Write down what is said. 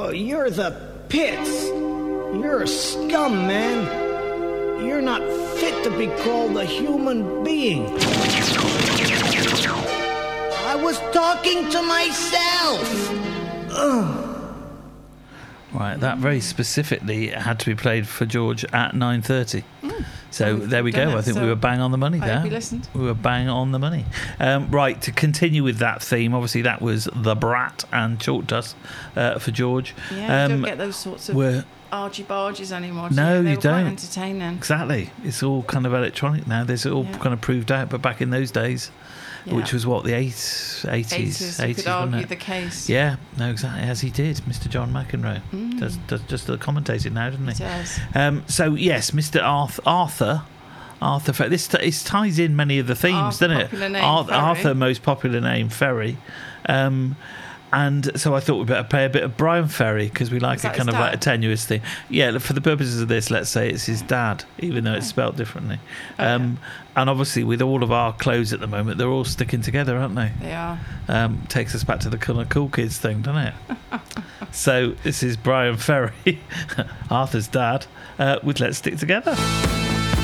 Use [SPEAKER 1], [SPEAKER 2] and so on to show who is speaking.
[SPEAKER 1] you're the pits. You're a scum, man. You're not fit to be called a human being. I was talking to myself. Ugh.
[SPEAKER 2] Right, that very specifically had to be played for George at 9:30. So there we go. I think we were bang on the money there.
[SPEAKER 3] I hope you listened.
[SPEAKER 2] We were bang on the money. Right, to continue with that theme, obviously that was The Brat and Chalk Dust for George.
[SPEAKER 3] Yeah, you don't get those sorts of argy-barges anymore.
[SPEAKER 2] No, you don't.
[SPEAKER 3] Quite entertaining.
[SPEAKER 2] Exactly. It's all kind of electronic now. There's all kind of proved out, but back in those days, which was what, the 80s,
[SPEAKER 3] you could argue
[SPEAKER 2] wasn't it?
[SPEAKER 3] the case.
[SPEAKER 2] Yeah, no, exactly, as he did, Mr. John McEnroe. Does just the commentating now, doesn't he?
[SPEAKER 3] He does.
[SPEAKER 2] So yes, Mr. Arthur. This ties in many of the themes, doesn't it? Arthur, most popular name, Ferry. And so I thought we'd better play a bit of Brian Ferry because we like a kind of like a tenuous thing. Yeah, for the purposes of this, let's say it's his dad, even though it's spelt differently. And obviously, with all of our clothes at the moment, they're all sticking together, aren't they?
[SPEAKER 3] They are.
[SPEAKER 2] Takes us back to the kind of cool kids thing, doesn't it? So this is Brian Ferry, Arthur's dad, with Let's Stick Together.